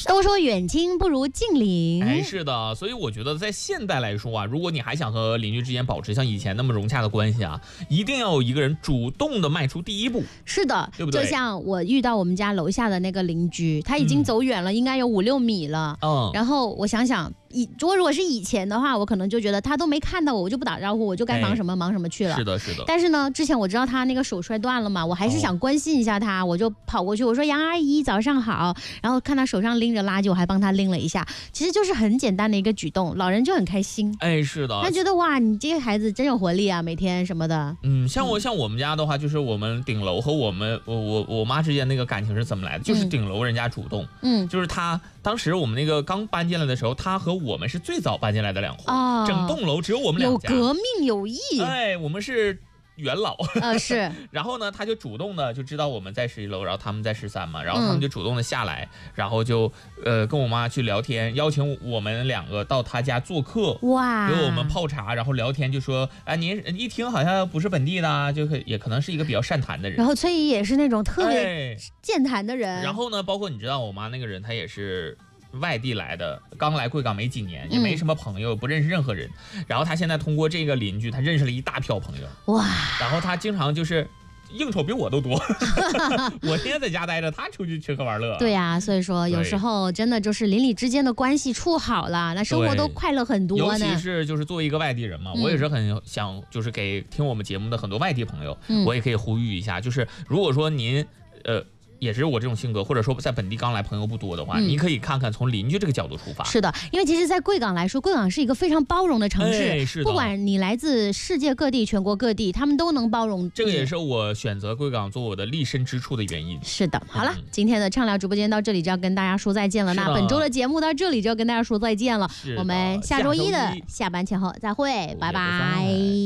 都说远亲不如近邻， 哎，是的，所以我觉得在现代来说啊，如果你还想和邻居之间保持像以前那么融洽的关系啊，一定要有一个人主动的迈出第一步。 是的， 对不对？ 就像我遇到我们家楼下的那个邻居，他已经走远了，应该有5-6米了。然后我想想，如果是以前的话，我可能就觉得他都没看到我，我就不打招呼，我就该忙什么忙什么去了。 是的，是的。 但是呢，之前我知道他那个手摔断了嘛，我还是想关心一下他，我就跑过去，我说杨阿姨早上好，然后看他手上拎着垃圾，我还帮他拎了一下，其实就是很简单的一个举动，老人就很开心。 哎，是的， 他觉得哇，你这个孩子真有活力啊，每天什么的。 像我们家的话，就是我们顶楼和我妈之间那个感情是怎么来的？就是顶楼人家主动，就是他当时我们那个刚搬进来的时候，他和我们是最早搬进来的2户，整栋楼只有我们2家， 有革命友谊。 哎，我们是元老是， 然后呢，他就主动的就知道我们在11楼，然后他们在13嘛，然后他们就主动的下来，然后就跟我妈去聊天，邀请我们2个到他家做客， 哇， 给我们泡茶，然后聊天就说，哎，您一听好像不是本地的啊，也可能是一个比较善谈的人。 然后崔姨也是那种特别健谈的人。 然后呢，包括你知道我妈那个人，她也是外地来的，刚来贵港没几年，也没什么朋友，不认识任何人。然后他现在通过这个邻居，他认识了一大票朋友。哇！然后他经常就是应酬比我都多，我天天在家待着，他出去吃喝玩乐。 对呀，所以说有时候真的就是邻里之间的关系处好了，那生活都快乐很多呢。 尤其是就是作为一个外地人嘛，我也是很想就是给听我们节目的很多外地朋友，我也可以呼吁一下，就是如果说您也是我这种性格，或者说在本地刚来朋友不多的话，你可以看看从邻居这个角度出发。 是的，因为其实在贵港来说，贵港是一个非常包容的城市， 是的， 不管你来自世界各地、全国各地，他们都能包容。 这个也是我选择贵港做我的立身之处的原因。 是的，好了，今天的畅聊直播间到这里就要跟大家说再见了。那本周的节目到这里就要跟大家说再见了，我们下周一的下班前后再会，拜拜。